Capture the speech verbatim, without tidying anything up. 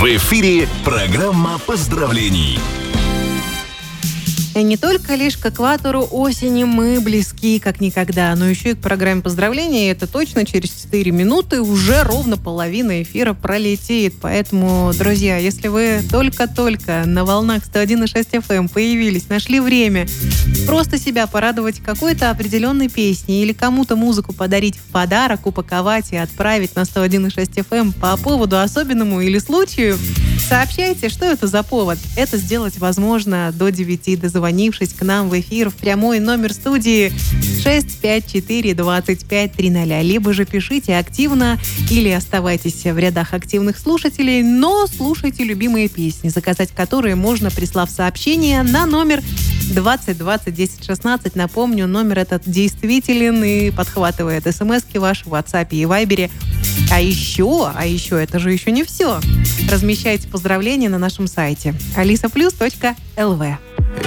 В эфире программа поздравлений. Не только лишь к экватору осени мы близки как никогда, но еще и к программе поздравлений. Это точно через четыре минуты уже ровно половина эфира пролетит. Поэтому, друзья, если вы только-только на волнах сто один и шесть эф эм появились, нашли время просто себя порадовать какой-то определенной песней или кому-то музыку подарить в подарок, упаковать и отправить на сто один и шесть эф эм по поводу особенному или случаю, сообщайте, что это за повод. Это сделать возможно до девяти, дозвонившись к нам в эфир в прямой номер студии шесть пять четыре двадцать пять тридцать, либо же пишите активно или оставайтесь в рядах активных слушателей, но слушайте любимые песни, заказать которые можно, прислав сообщение на номер двадцать двадцать десять шестнадцать. Напомню, номер этот действителен и подхватывает смски ваши в WhatsApp и Viber. А еще, а еще, это же еще не все. Размещайте поздравления на нашем сайте алиса плюс точка эл ви.